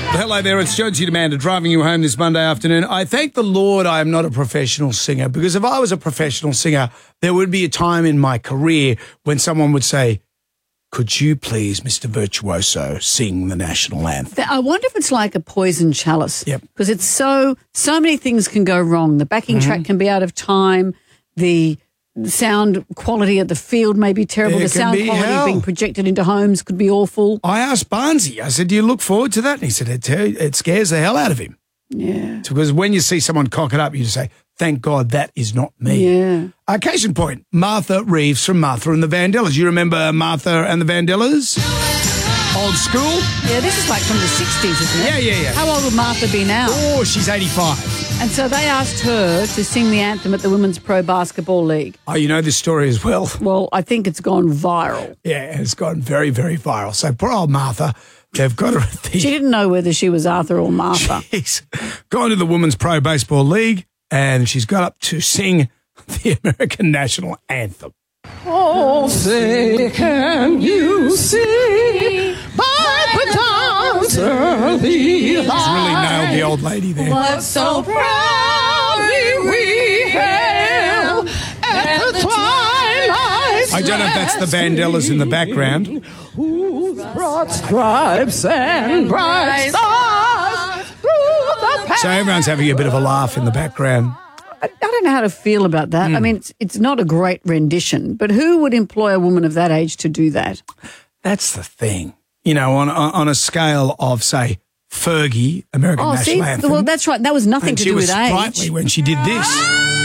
Hello there, it's Jonesy Demander driving you home this Monday afternoon. I thank the Lord I am not a professional singer, because if I was a professional singer, there would be a time in my career when someone would say, could you please, Mr. Virtuoso, sing the national anthem? I wonder if it's like a poison chalice. Yep. Because it's so many things can go wrong. The backing track can be out of time. The sound quality of the field may be terrible. There the can sound be quality hell. being projected into homes could be awful. I asked Barnesy, I said, do you look forward to that? And he said, it scares the hell out of him. Yeah. It's because when you see someone cock it up, you just say, thank God that is not me. Yeah. Case in point, Martha Reeves from Martha and the Vandellas. You remember Martha and the Vandellas? Old school? Yeah, this is like from the 60s, isn't it? Yeah. How old would Martha be now? Oh, she's 85. And so they asked her to sing the anthem at the Women's Pro Basketball League. Oh, you know this story as well? Well, I think it's gone viral. Yeah, it's gone very, very viral. So poor old Martha, they've got her at the... She didn't know whether she was Arthur or Martha. She's gone to the Women's Pro Baseball League and she's got up to sing the American national anthem. Oh, say, can you see by the dawn's early light? She's really nailed the old lady there. What so proudly we hailed at the twilight's I don't know if that's the Vandellas in the background. who brought stripes and bright stars through the So everyone's having a bit of a laugh in the background. I don't know how to feel about that. I mean, it's not a great rendition, but who would employ a woman of that age to do that? That's the thing. You know, on a scale of, say, Fergie, American National Anthem. Well, that's right. That was nothing and to she do was with age. sprightly when she did this.